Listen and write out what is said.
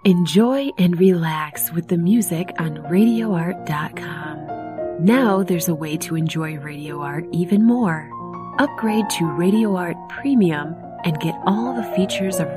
Enjoy and relax with the music on RadioArt.com. Now there's a way to enjoy Radio Art even more. Upgrade to Radio Art Premium and get all the features of